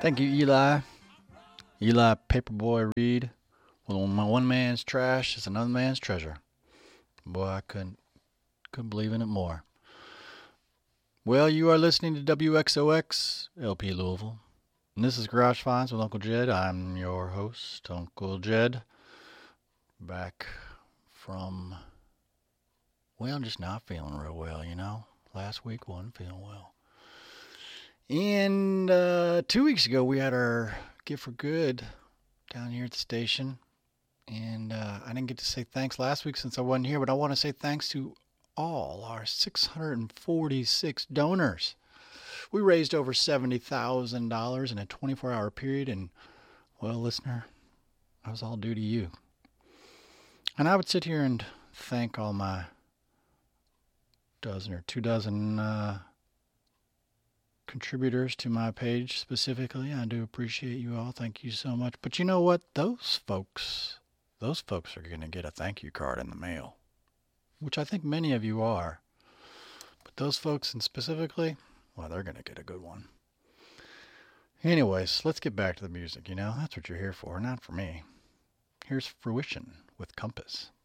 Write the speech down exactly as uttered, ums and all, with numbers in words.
Thank you, Eli. Eli Paperboy Reed. Well, my one man's trash is another man's treasure. Boy, I couldn't couldn't believe in it more. Well, you are listening to W X O X L P Louisville. And this is Garage Finds with Uncle Jed. I'm your host, Uncle Jed. Back from, well, just not feeling real well, you know. Last week wasn't feeling well. And uh, two weeks ago, we had our Gift for Good down here at the station. And uh, I didn't get to say thanks last week since I wasn't here, but I want to say thanks to all our six hundred forty-six donors. We raised over seventy thousand dollars in a twenty-four hour period, and, well, listener, that was all due to you. And I would sit here and thank all my dozen or two dozen uh, contributors to my page specifically. I do appreciate you all. Thank you so much. But you know what? Those folks, those folks are going to get a thank you card in the mail, which I think many of you are. But those folks, and specifically, well, they're going to get a good one. Anyways, let's get back to the music, you know? That's what you're here for, not for me. Here's Fruition with Compass.